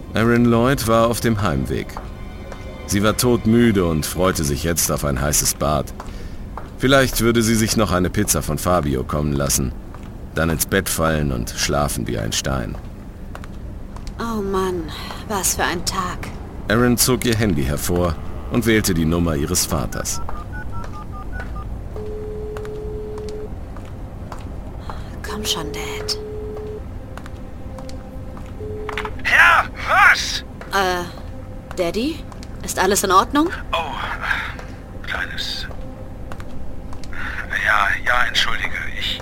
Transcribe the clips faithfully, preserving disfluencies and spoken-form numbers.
Erin Lloyd war auf dem Heimweg. Sie war todmüde und freute sich jetzt auf ein heißes Bad. Vielleicht würde sie sich noch eine Pizza von Fabio kommen lassen, dann ins Bett fallen und schlafen wie ein Stein. Oh Mann, was für ein Tag. Erin zog ihr Handy hervor und wählte die Nummer ihres Vaters. Komm schon, Dad. Ja, was? Äh, Daddy? Ist alles in Ordnung? Oh, Kleines. Ja, ja, entschuldige, ich...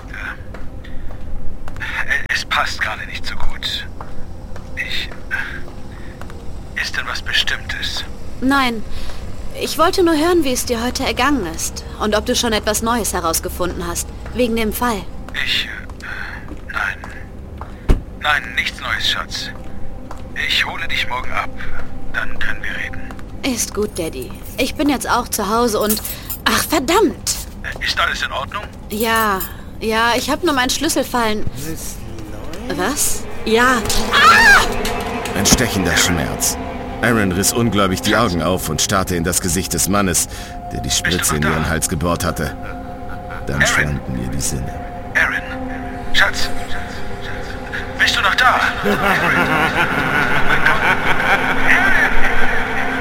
Äh, es passt gerade nicht so gut. Ich... Äh, ist denn was Bestimmtes? Nein, ich wollte nur hören, wie es dir heute ergangen ist. Und ob du schon etwas Neues herausgefunden hast, wegen dem Fall. Ich... Äh, nein. Nein, nichts Neues, Schatz. Ich hole dich morgen ab. Dann können wir reden. Ist gut, Daddy. Ich bin jetzt auch zu Hause und... Ach, verdammt! Ist alles in Ordnung? Ja, ja, ich habe nur meinen Schlüssel fallen... Was? Ja. Ah! Ein stechender Schmerz. Erin riss ungläubig die Augen auf und starrte in das Gesicht des Mannes, der die Spritze in ihren Hals gebohrt hatte. Dann schwanden ihr die Sinne. Erin, Schatz, bist du noch da? Erin. Mein Gott. Erin.